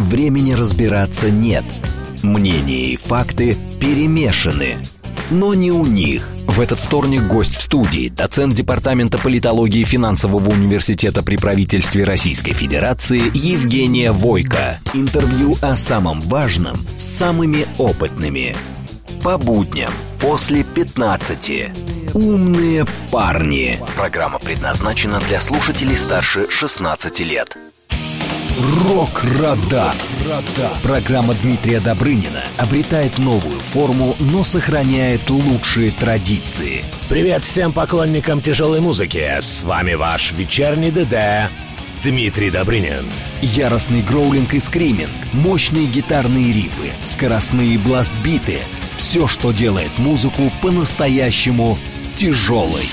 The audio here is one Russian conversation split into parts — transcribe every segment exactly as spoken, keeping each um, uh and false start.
времени разбираться нет. Мнения и факты перемешаны. Но не у них. В этот вторник гость в студии, доцент Департамента политологии финансового университета при правительстве Российской Федерации Евгения Войко. Интервью о самом важном с самыми опытными. По будням после пятнадцати. Умные парни. Программа предназначена для слушателей старше шестнадцати лет. Рок-радар. Программа Дмитрия Добрынина обретает новую форму, но сохраняет лучшие традиции. Привет всем поклонникам тяжелой музыки. С вами ваш вечерний ДД Дмитрий Добрынин. Яростный гроулинг и скриминг, мощные гитарные рифы, скоростные бластбиты. Все, что делает музыку по-настоящему тяжелой.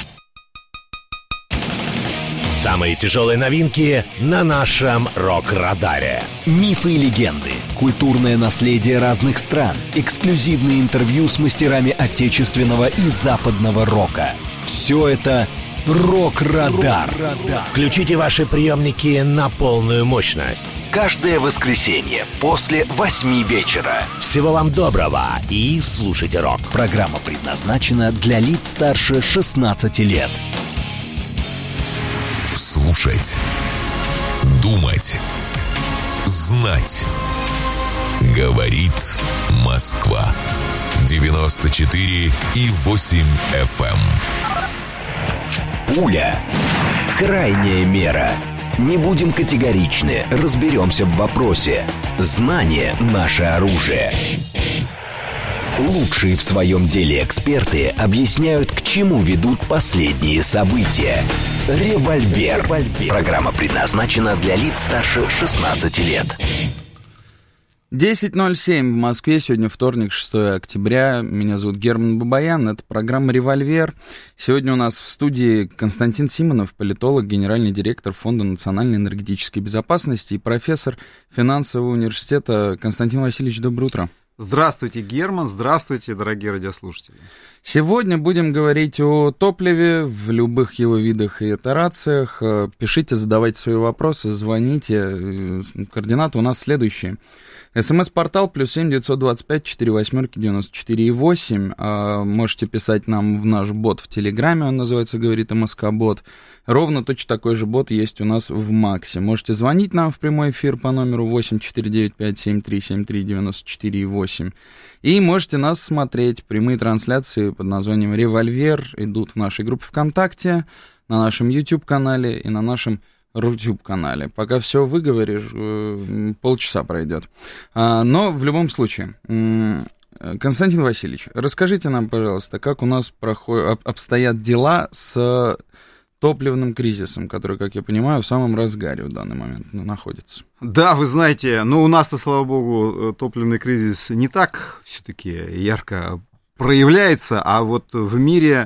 Самые тяжелые новинки на нашем рок-радаре. Мифы и легенды, культурное наследие разных стран, эксклюзивные интервью с мастерами отечественного и западного рока. Все это Рок-радар. Включите ваши приемники на полную мощность. Каждое воскресенье после восьми вечера. Всего вам доброго и слушайте рок. Программа предназначена для лиц старше шестнадцати лет. Слушать, думать, знать. Говорит Москва. девяносто четыре и восемь эф эм. Пуля. Крайняя мера. Не будем категоричны, разберемся в вопросе. Знание – наше оружие. Лучшие в своем деле эксперты объясняют, к чему ведут последние события. Револьвер. Программа предназначена для лиц старше шестнадцати лет. десять ноль семь в Москве. Сегодня вторник, шестое октября. Меня зовут Герман Бабаян. Это программа «Револьвер». Сегодня у нас в студии Константин Симонов, политолог, генеральный директор Фонда национальной энергетической безопасности и профессор финансового университета. Константин Васильевич, доброе утро. Здравствуйте, Герман. Здравствуйте, дорогие радиослушатели. Сегодня будем говорить о топливе в любых его видах и итерациях. Пишите, задавайте свои вопросы, звоните. Координаты у нас следующие. СМС-портал плюс семь девятьсот двадцать пять четыре восьмерки девяносто четыре и восемь. Можете писать нам в наш бот в Телеграме, он называется «Говорит МСК-бот». Ровно точно такой же бот есть у нас в Максе. Можете звонить нам в прямой эфир по номеру восемь четыре девять пять семь три семь три девяносто четыре и восемь. И можете нас смотреть. Прямые трансляции под названием «Револьвер» идут в нашей группе ВКонтакте, на нашем YouTube-канале и на нашем Рутюб-канале. Пока все выговоришь, полчаса пройдет. Но в любом случае, Константин Васильевич, расскажите нам, пожалуйста, как у нас проходят, обстоят дела с топливным кризисом, который, как я понимаю, в самом разгаре в данный момент находится. Да, вы знаете, ну у нас-то, слава богу, топливный кризис не так все-таки ярко проявляется, а вот в мире,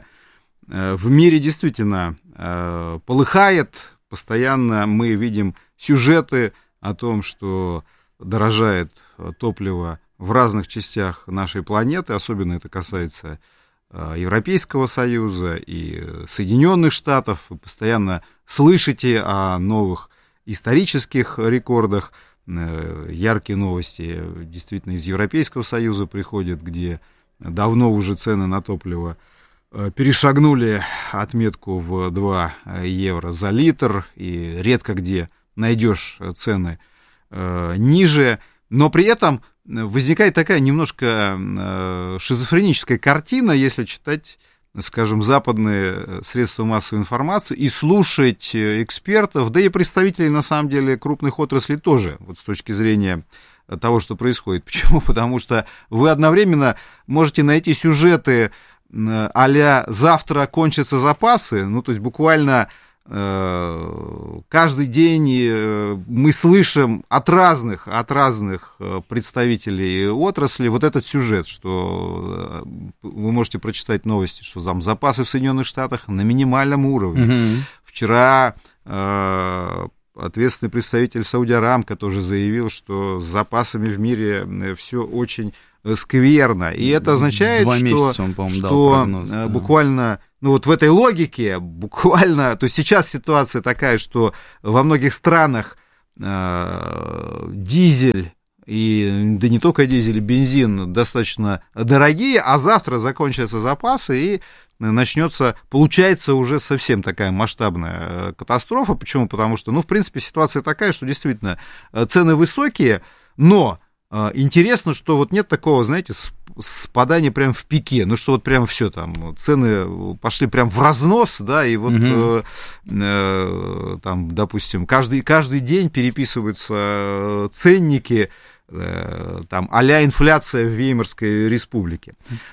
в мире действительно полыхает. Постоянно мы видим сюжеты о том, что дорожает топливо в разных частях нашей планеты, особенно это касается Европейского Союза и Соединенных Штатов. Вы постоянно слышите о новых исторических рекордах. Яркие новости действительно из Европейского Союза приходят, где давно уже цены на топливо перешагнули отметку в два евро за литр, и редко где найдешь цены э, ниже, но при этом возникает такая немножко э, шизофреническая картина, если читать, скажем, западные средства массовой информации и слушать экспертов, да и представителей, на самом деле, крупных отраслей тоже, вот с точки зрения того, что происходит. Почему? Потому что вы одновременно можете найти сюжеты а-ля «завтра кончатся запасы», ну, то есть буквально э, каждый день э, мы слышим от разных, от разных представителей отрасли вот этот сюжет, что э, вы можете прочитать новости, что там запасы в Соединенных Штатах на минимальном уровне. Mm-hmm. Вчера э, ответственный представитель Сауди Арамко тоже заявил, что с запасами в мире все очень скверно, и это означает, Два что, он, что прогноз, да. буквально, ну вот в этой логике, буквально, то есть сейчас ситуация такая, что во многих странах э, дизель, и, да не только дизель, бензин достаточно дорогие, а завтра закончатся запасы, и начнется, получается, уже совсем такая масштабная катастрофа. Почему? Потому что, ну, в принципе, ситуация такая, что действительно цены высокие, но интересно, что вот нет такого, знаете, спадания прям в пике, ну, что вот прям все там, цены пошли прям в разнос, да, и вот угу. э, там, допустим, каждый, каждый день переписываются ценники, там, а-ля инфляция в Веймарской республике.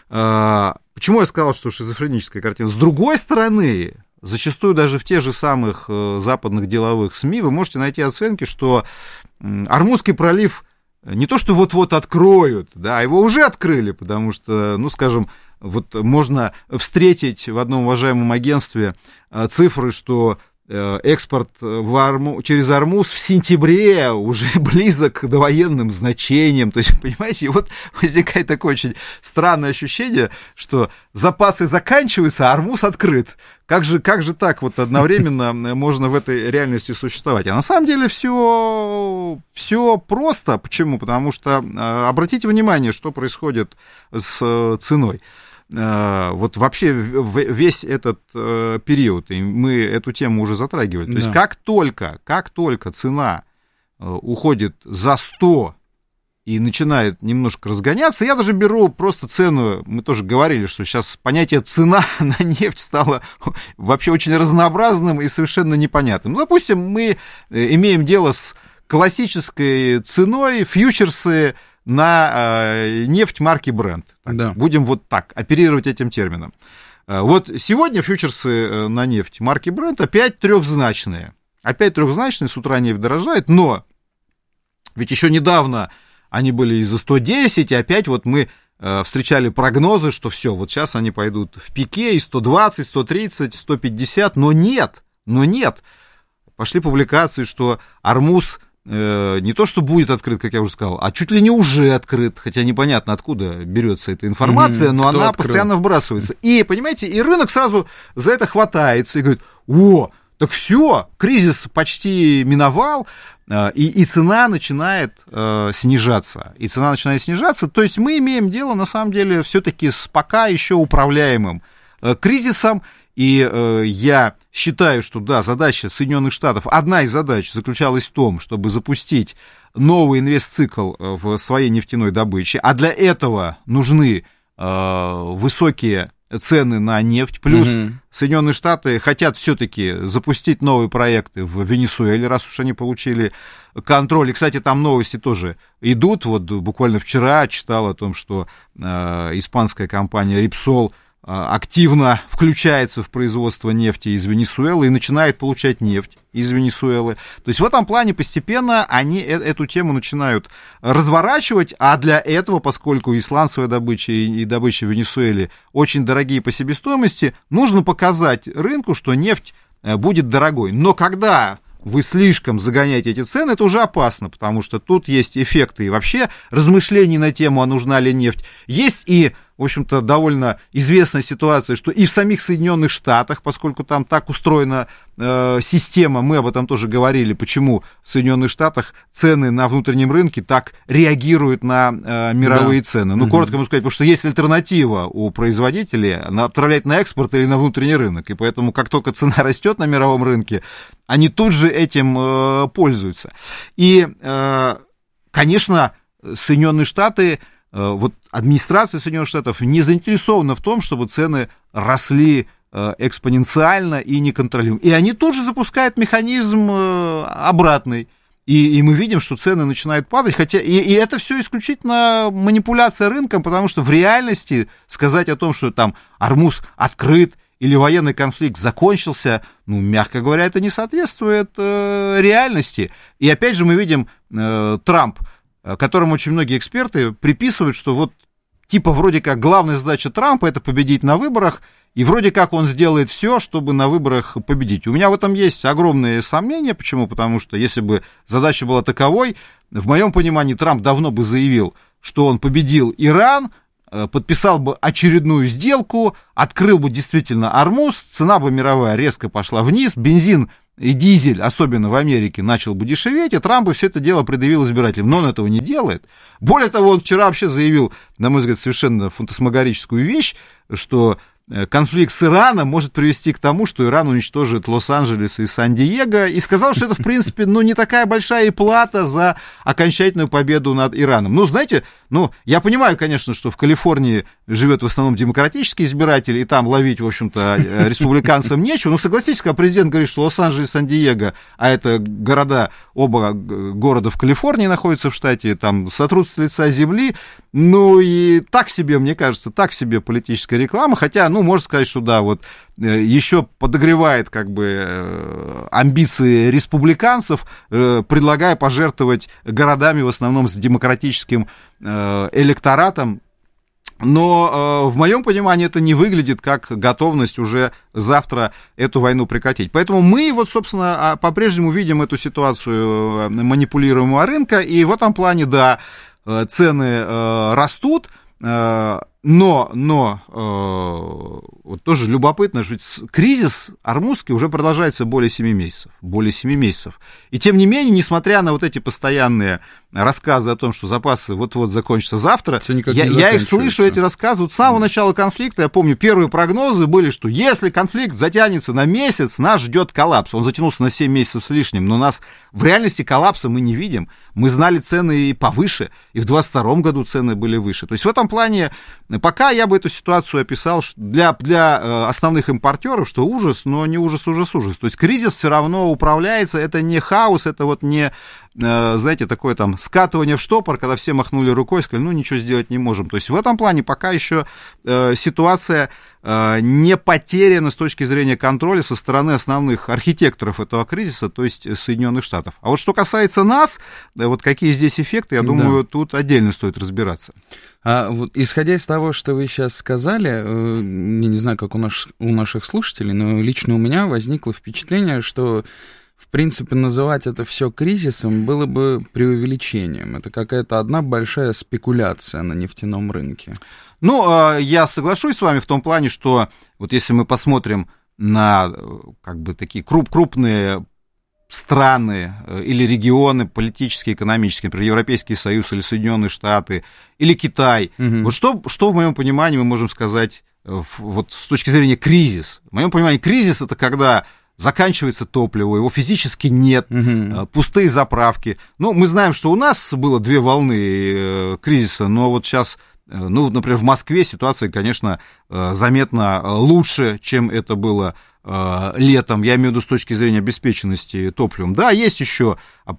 Почему я сказал, что шизофреническая картина? С другой стороны, зачастую даже в тех же самых западных деловых СМИ вы можете найти оценки, что Ормузский пролив не то, что вот-вот откроют, да, его уже открыли, потому что, ну, скажем, вот можно встретить в одном уважаемом агентстве цифры, что экспорт в Арму, через Ормуз в сентябре уже близок к довоенным значениям. То есть, понимаете, и вот возникает такое очень странное ощущение, что запасы заканчиваются, а Ормуз открыт. Как же, как же так вот одновременно можно в этой реальности существовать? А на самом деле все, все просто. Почему? Потому что обратите внимание, что происходит с ценой. Вот вообще весь этот период, и мы эту тему уже затрагивали, то да. есть как только, как только цена уходит за сто и начинает немножко разгоняться, я даже беру просто цену, мы тоже говорили, что сейчас понятие цена на нефть стало вообще очень разнообразным и совершенно непонятным. Ну, допустим, мы имеем дело с классической ценой, фьючерсы на э, нефть марки Brent. Так, да. Будем вот так оперировать этим термином. Э, вот сегодня фьючерсы на нефть марки Brent опять трехзначные. Опять трехзначные, с утра нефть дорожает, но ведь еще недавно они были и за сто десять, и опять вот мы э, встречали прогнозы, что все, вот сейчас они пойдут в пике и сто двадцать, сто тридцать, сто пятьдесят, но нет, но нет. Пошли публикации, что Ормуз не то, что будет открыт, как я уже сказал, а чуть ли не уже открыт, хотя непонятно, откуда берется эта информация, mm-hmm. но Кто она открыл? Постоянно вбрасывается. И, понимаете, и рынок сразу за это хватается и говорит, о, так все, кризис почти миновал, и, и цена начинает э, снижаться. И цена начинает снижаться, то есть мы имеем дело, на самом деле, все-таки с пока еще управляемым э, кризисом. И э, я считаю, что, да, задача Соединенных Штатов, одна из задач заключалась в том, чтобы запустить новый инвестцикл в своей нефтяной добыче, а для этого нужны э, высокие цены на нефть, плюс mm-hmm. Соединенные Штаты хотят все-таки запустить новые проекты в Венесуэле, раз уж они получили контроль. И, кстати, там новости тоже идут. Вот буквально вчера читал о том, что э, испанская компания Repsol активно включается в производство нефти из Венесуэлы и начинает получать нефть из Венесуэлы. То есть в этом плане постепенно они эту тему начинают разворачивать, а для этого, поскольку и сланцевая добыча, и добыча в Венесуэле очень дорогие по себестоимости, нужно показать рынку, что нефть будет дорогой. Но когда вы слишком загоняете эти цены, это уже опасно, потому что тут есть эффекты и вообще размышлений на тему, а нужна ли нефть. Есть и, в общем-то, довольно известная ситуация, что и в самих Соединенных Штатах, поскольку там так устроена э, система, мы об этом тоже говорили, почему в Соединенных Штатах цены на внутреннем рынке так реагируют на э, мировые да. цены. Ну, угу. коротко могу сказать, потому что есть альтернатива у производителей отправлять на экспорт или на внутренний рынок, и поэтому как только цена растет на мировом рынке, они тут же этим э, пользуются. И, э, конечно, Соединенные Штаты, э, вот администрация Соединенных Штатов не заинтересована в том, чтобы цены росли э, экспоненциально и неконтролируемо. И они тут же запускают механизм э, обратный. И, и мы видим, что цены начинают падать, хотя и, и это все исключительно манипуляция рынком, потому что в реальности сказать о том, что там Ормуз открыт, или военный конфликт закончился, ну, мягко говоря, это не соответствует э, реальности. И опять же мы видим э, Трамп, которому очень многие эксперты приписывают, что вот типа вроде как главная задача Трампа — это победить на выборах, и вроде как он сделает все, чтобы на выборах победить. У меня в этом есть огромные сомнения. Почему? Потому что если бы задача была таковой, в моем понимании Трамп давно бы заявил, что он победил Иран, подписал бы очередную сделку, открыл бы действительно Ормуз, цена бы мировая резко пошла вниз, бензин и дизель, особенно в Америке, начал бы дешеветь, и Трамп бы все это дело предъявил избирателям. Но он этого не делает. Более того, он вчера вообще заявил, на мой взгляд, совершенно фантасмагорическую вещь, что конфликт с Ираном может привести к тому, что Иран уничтожит Лос-Анджелес и Сан-Диего, и сказал, что это, в принципе, ну, не такая большая и плата за окончательную победу над Ираном. Ну, знаете, ну, я понимаю, конечно, что в Калифорнии живет в основном демократический избиратель, и там ловить, в общем-то, республиканцам нечего, но согласитесь, когда президент говорит, что Лос-Анджелес и Сан-Диего, а это города, оба города в Калифорнии находятся в штате, там сотрут с лица земли, ну, и так себе, мне кажется, так себе политическая реклама, хотя, ну, можно сказать, что да, вот еще подогревает как бы амбиции республиканцев, предлагая пожертвовать городами в основном с демократическим электоратом. Но в моем понимании это не выглядит как готовность уже завтра эту войну прекратить. Поэтому мы вот, собственно, по-прежнему видим эту ситуацию манипулируемого рынка, и в этом плане, да, цены растут, но, но э, вот тоже любопытно, что кризис армузский уже продолжается более семи месяцев, более семи месяцев. И тем не менее, несмотря на вот эти постоянные рассказы о том, что запасы вот-вот закончатся завтра, я, я их слышу, эти рассказы, вот с самого начала конфликта, я помню, первые прогнозы были, что если конфликт затянется на месяц, нас ждет коллапс. Он затянулся на семь месяцев с лишним, но нас в реальности коллапса мы не видим. Мы знали цены и повыше, и в двадцать втором году цены были выше. То есть в этом плане пока я бы эту ситуацию описал для, для основных импортеров, что ужас, но не ужас, ужас, ужас. То есть кризис все равно управляется, это не хаос, это вот не, знаете, такое там скатывание в штопор, когда все махнули рукой и сказали, ну, ничего сделать не можем. То есть в этом плане пока еще ситуация не потеряна с точки зрения контроля со стороны основных архитекторов этого кризиса, то есть Соединенных Штатов. А вот что касается нас, вот какие здесь эффекты, я думаю, да, тут отдельно стоит разбираться. А вот исходя из того, что вы сейчас сказали, я не знаю, как у, наш, у наших слушателей, но лично у меня возникло впечатление, что в принципе называть это все кризисом было бы преувеличением. Это какая-то одна большая спекуляция на нефтяном рынке. Ну, я соглашусь с вами в том плане, что вот если мы посмотрим на как бы такие круп, крупные страны или регионы политические, экономические, например, Европейский Союз или Соединенные Штаты или Китай, угу. вот что, что в моем понимании мы можем сказать вот с точки зрения кризис? В моем понимании кризис — это когда заканчивается топливо, его физически нет, угу. пустые заправки. Ну, мы знаем, что у нас было две волны кризиса, но вот сейчас, ну, например, в Москве ситуация, конечно, заметно лучше, чем это было летом, я имею в виду с точки зрения обеспеченности топливом. Да, есть еще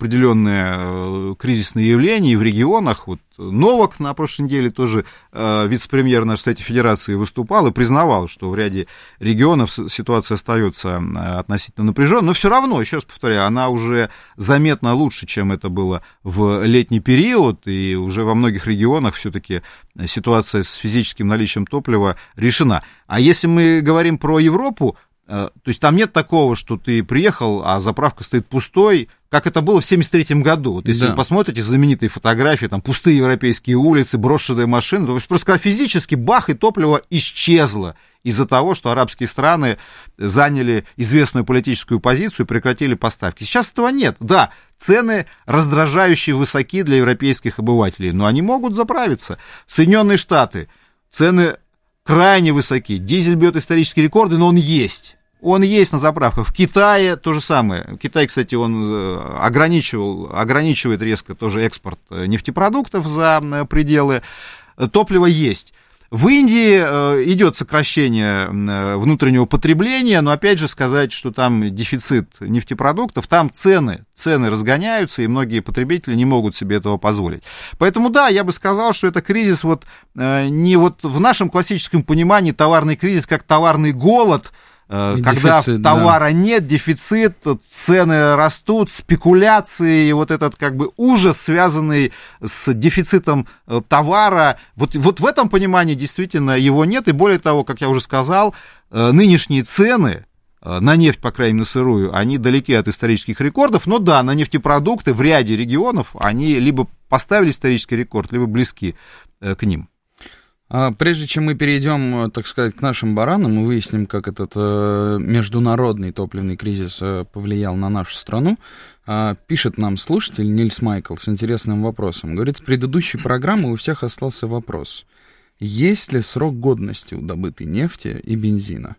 определенные кризисные явления и в регионах. Вот Новак на прошлой неделе тоже вице-премьер нашей Совете Федерации выступал и признавал, что в ряде регионов ситуация остается относительно напряженной, но все равно, еще раз повторяю, она уже заметно лучше, чем это было в летний период, и уже во многих регионах все-таки ситуация с физическим наличием топлива решена. А если мы говорим про Европу, то есть там нет такого, что ты приехал, а заправка стоит пустой, как это было в семьдесят третьем году. Вот если да. вы посмотрите знаменитые фотографии, там пустые европейские улицы, брошенные машины, то есть просто когда физически бах, и топливо исчезло из-за того, что арабские страны заняли известную политическую позицию и прекратили поставки. Сейчас этого нет. Да, цены раздражающе высоки для европейских обывателей, но они могут заправиться. Соединенные Штаты, цены крайне высоки. Дизель бьет исторические рекорды, но он есть. Он есть на заправках. В Китае то же самое. Китай, кстати, он ограничивал, ограничивает резко тоже экспорт нефтепродуктов за пределы. Топливо есть. В Индии идет сокращение внутреннего потребления, но опять же сказать, что там дефицит нефтепродуктов, там цены, цены разгоняются, и многие потребители не могут себе этого позволить. Поэтому да, я бы сказал, что это кризис вот не вот в нашем классическом понимании товарный кризис, как товарный голод, когда дефицит, товара да. нет, дефицит, цены растут, спекуляции, и вот этот как бы ужас, связанный с дефицитом товара, вот, вот в этом понимании действительно его нет, и более того, как я уже сказал, нынешние цены на нефть, по крайней мере, сырую, они далеки от исторических рекордов, но да, на нефтепродукты в ряде регионов они либо поставили исторический рекорд, либо близки к ним. Прежде чем мы перейдем, так сказать, к нашим баранам и выясним, как этот международный топливный кризис повлиял на нашу страну, пишет нам слушатель Нильс Майкл с интересным вопросом. Говорит, с предыдущей программы у всех остался вопрос. Есть ли срок годности у добытой нефти и бензина?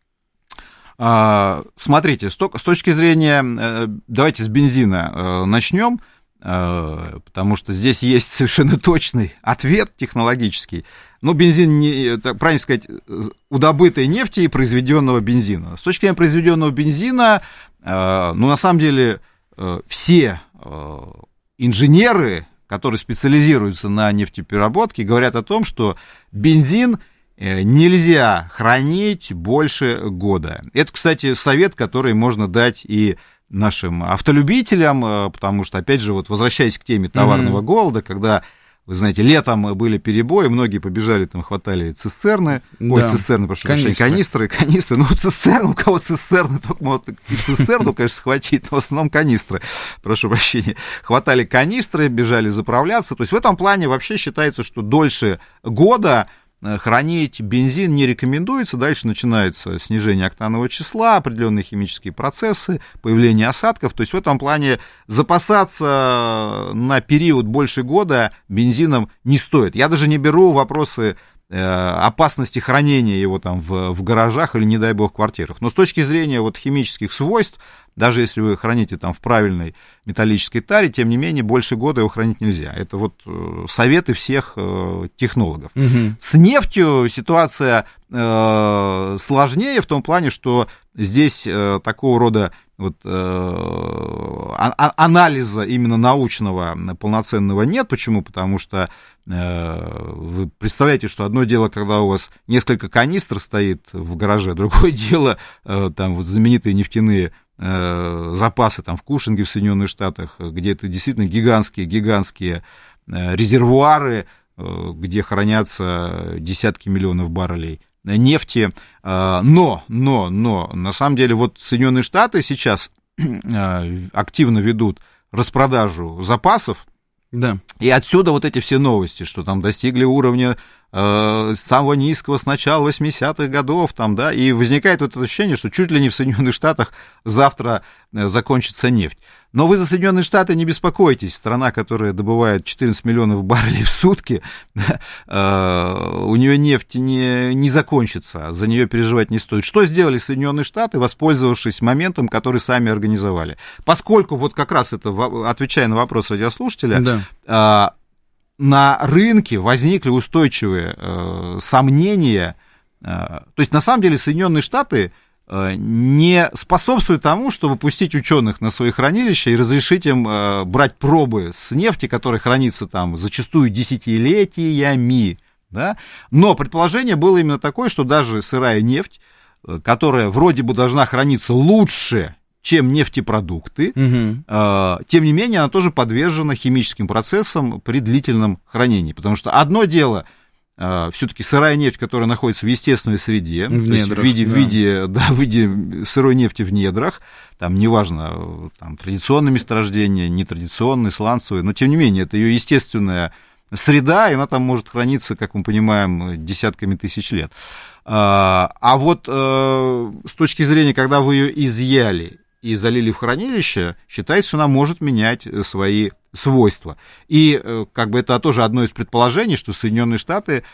Смотрите, с точки зрения, давайте с бензина начнем, потому что здесь есть совершенно точный ответ технологический. Ну, бензин, не, правильно сказать, у добытой нефти и произведенного бензина. С точки зрения произведенного бензина, ну, на самом деле, все инженеры, которые специализируются на нефтепереработке, говорят о том, что бензин нельзя хранить больше года. Это, кстати, совет, который можно дать и нашим автолюбителям, потому что, опять же, вот возвращаясь к теме товарного mm-hmm. голода, когда, вы знаете, летом были перебои, многие побежали, там, хватали цистерны, да. ой, цистерны, прошу прощения, канистры, канистры, ну, цистерны, у кого цистерны, только могут и цистерну, конечно, схватить, но в основном канистры, прошу прощения, хватали канистры, бежали заправляться, то есть в этом плане вообще считается, что дольше года хранить бензин не рекомендуется. Дальше начинается снижение октанового числа, определенные химические процессы, появление осадков. То есть в этом плане запасаться на период больше года бензином не стоит. Я даже не беру вопросы опасности хранения его там в, в гаражах или, не дай бог, в квартирах. Но с точки зрения вот химических свойств, даже если вы храните там в правильной металлической таре, тем не менее, больше года его хранить нельзя. Это вот советы всех технологов. Угу. С нефтью ситуация э, сложнее в том плане, что здесь э, такого рода вот, э, а, анализа именно научного полноценного нет. Почему? Потому что э, вы представляете, что одно дело, когда у вас несколько канистр стоит в гараже, другое дело, э, там вот знаменитые нефтяные запасы там в Кушинге в Соединенных Штатах, где это действительно гигантские, гигантские резервуары, где хранятся десятки миллионов баррелей нефти. Но, но, но, на самом деле, вот Соединенные Штаты сейчас активно ведут распродажу запасов, да. И отсюда вот эти все новости, что там достигли уровня э, самого низкого с начала восьмидесятых годов, там, да, и возникает вот это ощущение, что чуть ли не в Соединенных Штатах завтра э, закончится нефть. Но вы за Соединенные Штаты не беспокойтесь, страна, которая добывает четырнадцать миллионов баррелей в сутки, э, у нее нефть не, не закончится, за нее переживать не стоит. Что сделали Соединенные Штаты, воспользовавшись моментом, который сами организовали? Поскольку, вот как раз это, отвечая на вопрос радиослушателя, да. э, на рынке возникли устойчивые э, сомнения, э, то есть на самом деле Соединенные Штаты не способствует тому, чтобы пустить ученых на свои хранилища и разрешить им э, брать пробы с нефти, которая хранится там зачастую десятилетиями, да? Но предположение было именно такое, что даже сырая нефть, которая вроде бы должна храниться лучше, чем нефтепродукты, угу. э, тем не менее она тоже подвержена химическим процессам при длительном хранении, потому что одно дело все-таки сырая нефть, которая находится в естественной среде, в, то есть в, виде, да. в, виде, да, в виде сырой нефти в недрах, там неважно, там, традиционное месторождение, нетрадиционное, сланцевое, но тем не менее, это ее естественная среда, и она там может храниться, как мы понимаем, десятками тысяч лет. А вот с точки зрения, когда вы ее изъяли и залили в хранилище, считается, что она может менять свои свойства. И как бы это тоже одно из предположений, что Соединенные Штаты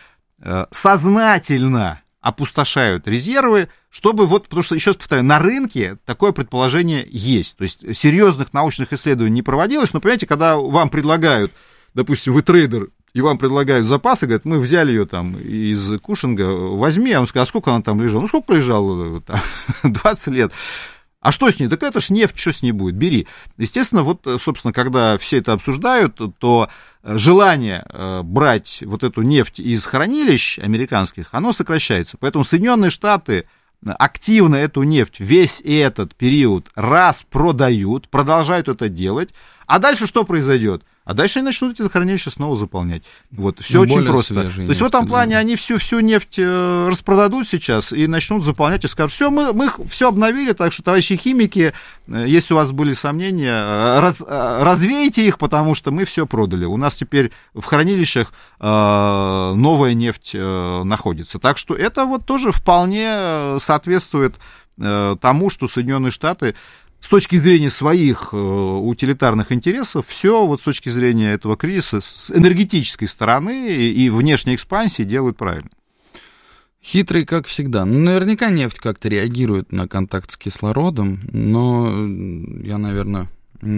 сознательно опустошают резервы, чтобы вот, потому что, еще раз повторяю, на рынке такое предположение есть. То есть серьезных научных исследований не проводилось, но, понимаете, когда вам предлагают, допустим, вы трейдер, и вам предлагают запасы, говорят, мы взяли ее там из Кушинга, возьми, а он сказал, а сколько она там лежала? Ну, сколько лежала? Там, двадцать лет. А что с ней? Так это ж нефть, что с ней будет? Бери. Естественно, вот, собственно, когда все это обсуждают, то желание брать вот эту нефть из хранилищ американских, оно сокращается. Поэтому Соединенные Штаты активно эту нефть весь этот период распродают, продолжают это делать. А дальше что произойдет? а дальше они начнут эти захоронения снова заполнять. Вот, все очень просто. То есть в этом плане они всю, всю нефть распродадут сейчас и начнут заполнять, и скажут, все, мы, мы все обновили, так что, товарищи химики, если у вас были сомнения, раз, развейте их, потому что мы все продали. У нас теперь в хранилищах новая нефть находится. Так что это вот тоже вполне соответствует тому, что Соединенные Штаты с точки зрения своих утилитарных интересов, все вот с точки зрения этого кризиса, с энергетической стороны и внешней экспансии делают правильно. Хитрый, как всегда. Ну, наверняка нефть как-то реагирует на контакт с кислородом, но я, наверное,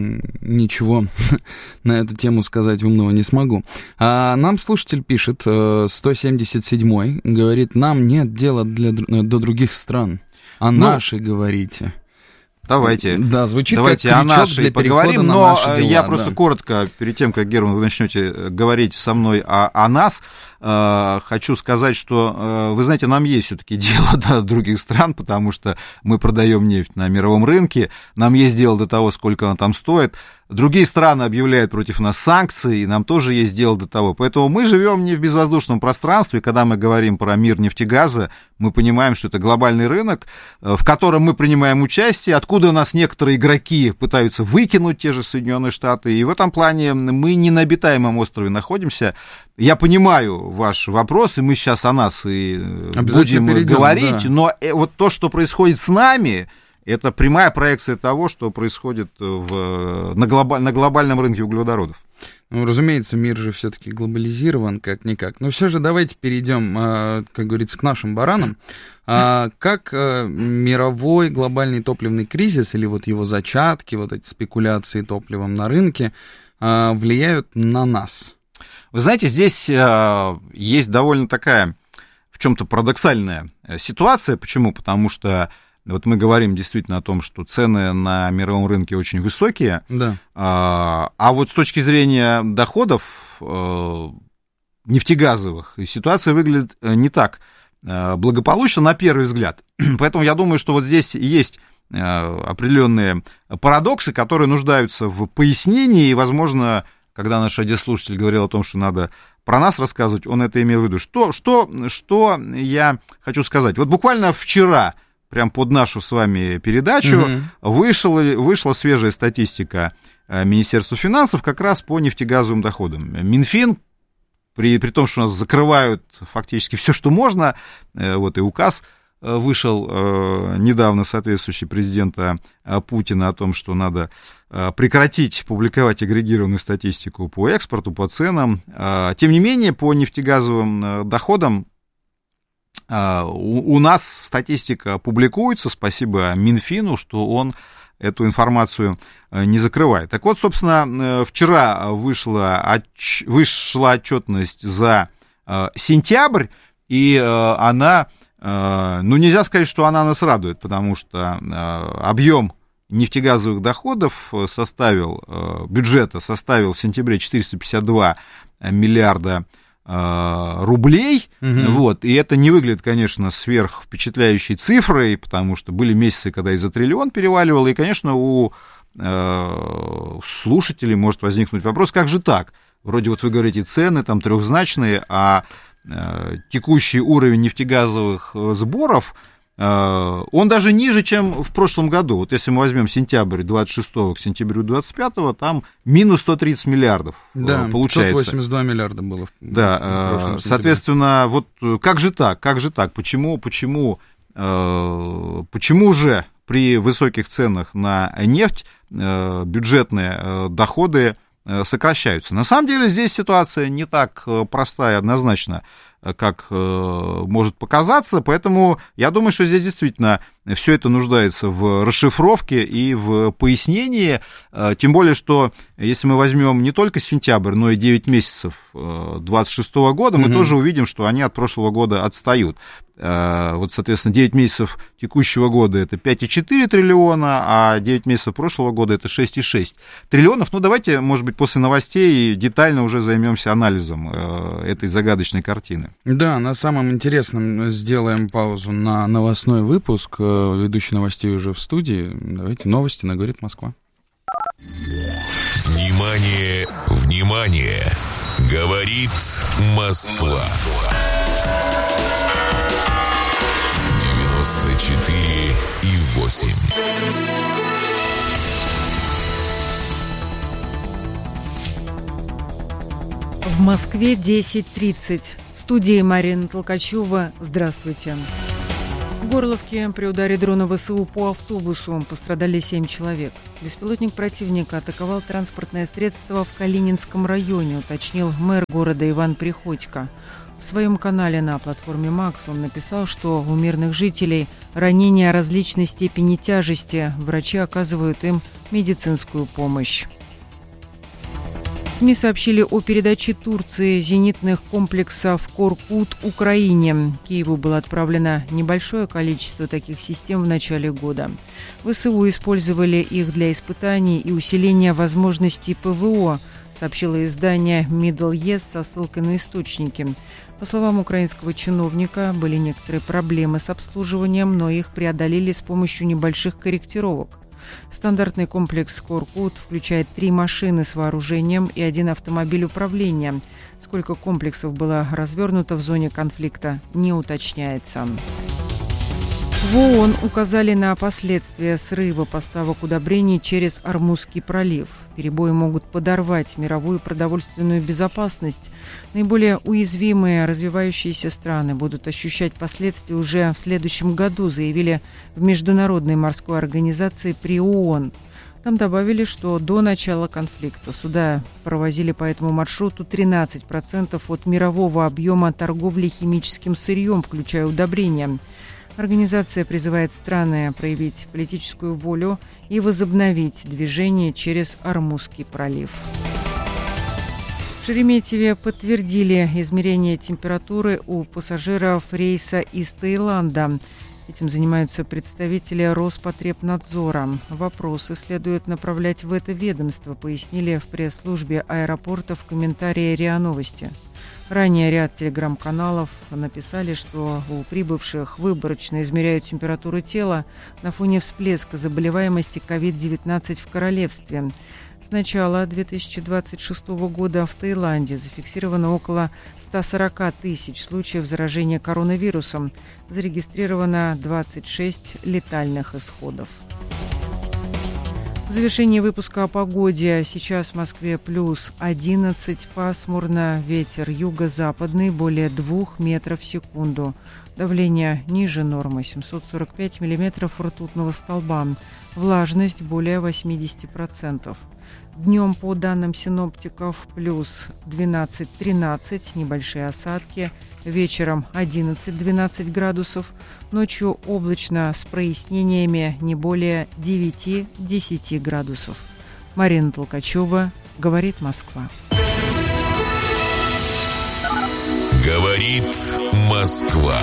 ничего на эту тему сказать умного не смогу. А нам слушатель пишет, сто семьдесят седьмой, говорит, нам нет дела для, до других стран, а ну, наши, говорите. Давайте, да, звучит давайте как о нашей для поговорим, на но наши дела, я да. просто коротко, перед тем, как, Герман, вы начнете говорить со мной о, о нас, э, хочу сказать, что, э, вы знаете, нам есть все-таки дело до других стран, потому что мы продаем нефть на мировом рынке, нам есть дело до того, сколько она там стоит. Другие страны объявляют против нас санкции, и нам тоже есть дело до того. Поэтому мы живем не в безвоздушном пространстве. Когда мы говорим про мир нефтегаза, мы понимаем, что это глобальный рынок, в котором мы принимаем участие, откуда нас некоторые игроки пытаются выкинуть, те же Соединенные Штаты. И в этом плане мы не на обитаемом острове находимся. Я понимаю ваш вопрос, и мы сейчас о нас и будем перейдем, говорить, да. Но вот то, что происходит с нами... Это прямая проекция того, что происходит в, на, глобаль, на глобальном рынке углеводородов. Ну, разумеется, мир же все-таки глобализирован, как-никак. Но все же давайте перейдем, как говорится, к нашим баранам. Как мировой глобальный топливный кризис или вот его зачатки, вот эти спекуляции топливом на рынке влияют на нас? Вы знаете, здесь есть довольно такая, в чем-то парадоксальная ситуация. Почему? Потому что вот мы говорим действительно о том, что цены на мировом рынке очень высокие, да. а, а вот с точки зрения доходов э, нефтегазовых ситуация выглядит не так э, благополучно на первый взгляд. Поэтому я думаю, что вот здесь есть э, определенные парадоксы, которые нуждаются в пояснении, и, возможно, когда наш радиослушатель говорил о том, что надо про нас рассказывать, он это имел в виду. Что, что, что я хочу сказать? Вот буквально вчера... Прям под нашу с вами передачу mm-hmm. вышла, вышла свежая статистика Министерства финансов как раз по нефтегазовым доходам. Минфин, при, при том, что у нас закрывают фактически все, что можно, вот и указ вышел недавно соответствующий президента Путина о том, что надо прекратить публиковать агрегированную статистику по экспорту, по ценам. Тем не менее, по нефтегазовым доходам у нас статистика публикуется, спасибо Минфину, что он эту информацию не закрывает. Так вот, собственно, вчера вышла, вышла отчетность за сентябрь, и она, ну, нельзя сказать, что она нас радует, потому что объем нефтегазовых доходов составил, бюджета составил в сентябре четыреста пятьдесят два миллиарда рублей, угу. Вот, и это не выглядит, конечно, сверхвпечатляющей цифрой, потому что были месяцы, когда и за триллион переваливало, и, конечно, у э, слушателей может возникнуть вопрос, как же так? Вроде вот вы говорите, цены там трехзначные, а э, текущий уровень нефтегазовых сборов, э, он даже ниже, чем в прошлом году. Вот если мы возьмем сентябрь двадцать шестого к сентябрю двадцать пятого, там минус сто тридцать миллиардов, да, получается. пятьсот восемьдесят два миллиарда было. В, да, в прошлом соответственно, вот как же так, как же так, почему, почему, э, почему же при высоких ценах на нефть э, бюджетные э, доходы э, сокращаются? На самом деле здесь ситуация не так простая и однозначна, как э, может показаться, поэтому я думаю, что здесь действительно все это нуждается в расшифровке и в пояснении, э, тем более, что если мы возьмем не только сентябрь, но и девять месяцев двадцать шестого года, мы mm-hmm. тоже увидим, что они от прошлого года отстают. Э, вот, соответственно, девять месяцев текущего года это пять целых четыре триллиона, а девять месяцев прошлого года это шесть целых шесть триллионов. Ну, давайте, может быть, после новостей детально уже займемся анализом э, этой загадочной картины. Да, на самом интересном сделаем паузу на новостной выпуск. Ведущий новостей уже в студии. Давайте новости на «Говорит Москва». Внимание, внимание! Внимание! Говорит Москва. девяносто четыре и восемь. В Москве десять тридцать. В студии Марина Толкачева. Здравствуйте. В Горловке при ударе дрона ВСУ по автобусу пострадали семь человек. Беспилотник противника атаковал транспортное средство в Калининском районе, уточнил мэр города Иван Приходько. В своем канале на платформе Макс он написал, что у мирных жителей ранения различной степени тяжести. Врачи оказывают им медицинскую помощь. СМИ сообщили о передаче Турции зенитных комплексов «Коркут» Украине. Киеву было отправлено небольшое количество таких систем в начале года. ВСУ использовали их для испытаний и усиления возможностей ПВО, сообщило издание Middle East со ссылкой на источники. По словам украинского чиновника, были некоторые проблемы с обслуживанием, но их преодолели с помощью небольших корректировок. Стандартный комплекс «Коркут» включает три машины с вооружением и один автомобиль управления. Сколько комплексов было развернуто в зоне конфликта, не уточняется. В ООН указали на последствия срыва поставок удобрений через Ормузский пролив. Перебои могут подорвать мировую продовольственную безопасность. Наиболее уязвимые развивающиеся страны будут ощущать последствия уже в следующем году, заявили в Международной морской организации при ООН. Там добавили, что до начала конфликта суда провозили по этому маршруту тринадцать процентов от мирового объема торговли химическим сырьем, включая удобрения. Организация призывает страны проявить политическую волю и возобновить движение через Ормузский пролив. В Шереметьеве подтвердили измерение температуры у пассажиров рейса из Таиланда. Этим занимаются представители Роспотребнадзора. Вопросы следует направлять в это ведомство, пояснили в пресс-службе аэропорта в комментарии РИА Новости. Ранее ряд телеграм-каналов написали, что у прибывших выборочно измеряют температуру тела на фоне всплеска заболеваемости ковид девятнадцать в королевстве. С начала две тысячи двадцать шестого года в Таиланде зафиксировано около ста сорока тысяч случаев заражения коронавирусом. Зарегистрировано двадцать шесть летальных исходов. В завершении выпуска о погоде. Сейчас в Москве плюс одиннадцать, пасмурно, ветер юго-западный более двух метров в секунду. Давление ниже нормы, семьсот сорок пять миллиметров ртутного столба. Влажность более восемьдесят процентов. Днем, по данным синоптиков, плюс двенадцать-тринадцать, небольшие осадки. Вечером одиннадцать-двенадцать градусов. Ночью облачно с прояснениями не более девять-десять градусов. Марина Толкачева, говорит Москва. Говорит Москва.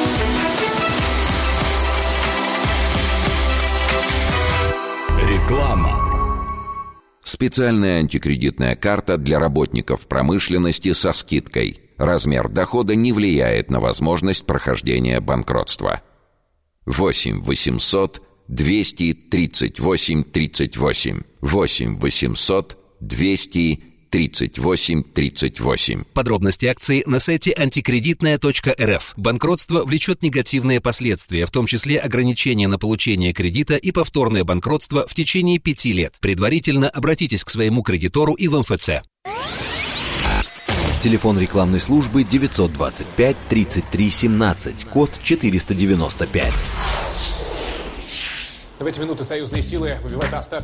Реклама. Специальная антикредитная карта для работников промышленности со скидкой. Размер дохода не влияет на возможность прохождения банкротства. восемь восемьсот двести тридцать восемь тридцать восемь. восемь восемьсот двести тридцать восемь тридцать восемь. Подробности акции на сайте антикредитная точка эр эф. Банкротство влечет негативные последствия, в том числе ограничения на получение кредита и повторное банкротство в течение пяти лет. Предварительно обратитесь к своему кредитору и в эм эф цэ. Телефон рекламной службы девятьсот двадцать пять тридцать три семнадцать, код четыреста девяносто пять. В эти минуты союзные силы выбивают остатки